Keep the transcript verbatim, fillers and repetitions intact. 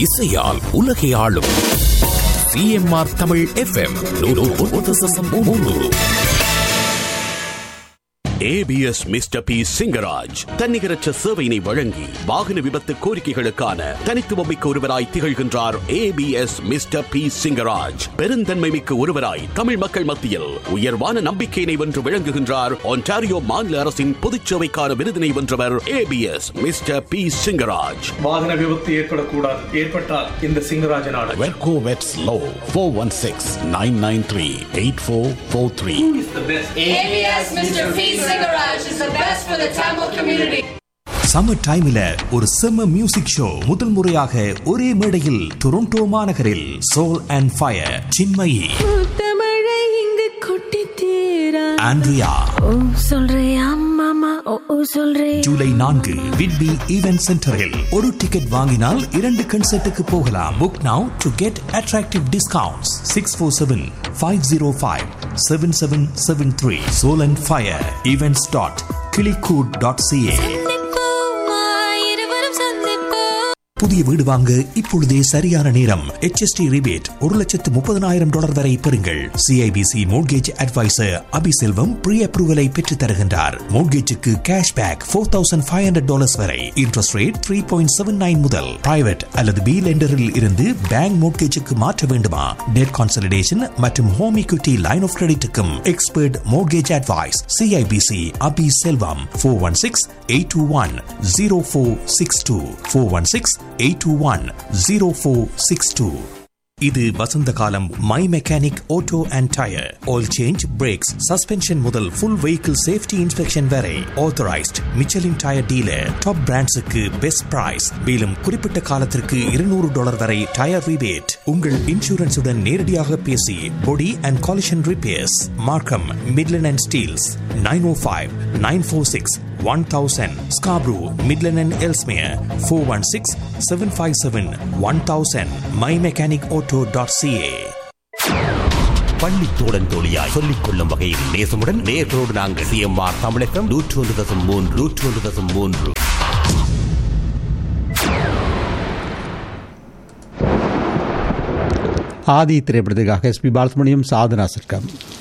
இசையால் உலகை ஆளும் சிஎம்ஆர் தமிழ் எஃப்எம் நூறு. ஏபிஎஸ் மிஸ்டர் பி சிங்கராஜ் தன்னிகரற்ற சேவையினை வழங்கி வாகன விபத்து கோரிக்கைகளுக்கான தனித்துவமிக்க ஒருவராய் திகழ்கின்றார். ஏபிஎஸ் மிஸ்டர் பி சிங்கராஜ் பெருந்தன்மை மிக்க ஒருவராய் தமிழ் மக்கள் மத்தியில் உயர்வான நம்பிக்கையினை வென்று விளங்குகின்றார். ஒன்டாரியோ மாநில அரசின் பொதுச்சேவைக்கான விருதினை வென்றவர் ஏபிஎஸ் மிஸ்டர் பி சிங்கராஜ். வாகன விபத்து ஏற்படக்கூடாது, ஏற்பட்டால் இந்த சிங்கராஜ் நாடு. வெர்கோ வெட்ஸ் low four one six nine nine three eight four four three. ABS mister B Garage is the best for the Tamil community. Summer டைம்ல ஒரு செம்ம மியூசிக் ஷோ முதல் முறையாக ஒரே மேடையில் டொரண்டோ மாநகரில் சோல் அண்ட் ஃபயர் சின்மயி தமிழை இங்கு கொட்டி தீரா ஆண்ட்ரியா ஓ சொல்றியா மாமா ஓ சொல்றே ஜூலை நான்கு விட்பி ஈவென்ட் சென்டரில் ஒரு டிக்கெட் வாங்கினால் இரண்டு கன்சர்ட்டுக்கு போகலாம். Book now to get attractive discounts. Six four seven five zero five seven seven seven three. Soul and fire events dot கிளிகூட் dot CA. புதிய வீடு வாங்க இப்பொழுதே சரியான நேரம். எச் எஸ் டி ரிபேட் ஒரு லட்சத்து முப்பதனாயிரம் டாலர் வரை பெறுங்கள். CIBC mortgage advisor Abiselvam pre அப்ரூவலை பெற்று தருகின்றார். மோட்கேஜுக்கு cash back four thousand five hundred dollars வரை. Interest rate three point seven nine முதல். பிரைவேட் அல்லது பி லெண்டரில் இருந்து பேங்க் மோட்கேஜுக்கு மாற்ற வேண்டுமா? டெட் கான்சலிடேஷன் மற்றும் home equity line of கிரெடிட்டுக்கும் expert mortgage advice. CIBC Abhi Selvam four one six eight two one zero four six two four one six eight two one zero four six two. இது வசந்த காலம். My mechanic auto and tyre oil change, breaks, suspension முதல் full vehicle safety inspection வரை authorised Michelin tyre dealer. Top பிராண்ட்ஸுக்கு best price. மேலும் குறிப்பிட்ட காலத்திற்கு இருநூறு dollar வரை tyre rebate. உங்கள் இன்சூரன்ஸுடன் நேரடியாக பேசி பொடி அண்ட் காலிஷன் ரிப்பேர்ஸ். மார்க்கம், Midland and Steeles. Nine O five nine four six one thousand. Scarborough, Midland and Ellesmere four one six seven five seven one thousand. my mechanic auto dot c a. பள்ளி தோழன் தோழியாய் சொல்லிக் கொள்ளும் வகையில் நேசமுடன் நேர்களோடு நாங்கள் CMR தமிழகம் நூற்று ஒன்று தசம் மூன்று நூற்று ஒன்று தசம் மூன்று. ஆதி திரைப்படத்துக்காக எஸ் பி பாலசுப்ரமணியம், சாதனா சர்க்கம்.